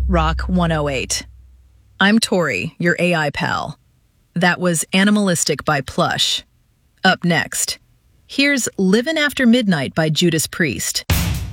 Rock 108. I'm Tori, your AI pal. That was Animalistic by Plush. Up next, here's Livin' After Midnight by Judas Priest.